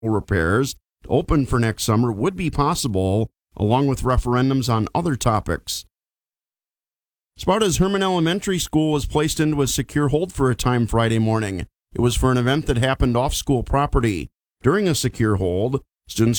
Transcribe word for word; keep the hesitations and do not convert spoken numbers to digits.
repairs to open for next summer would be possible, along with referendums on other topics. Sparta's Herman Elementary School was placed into a secure hold for a time Friday morning. It was for an event that happened off school property. During a secure hold, students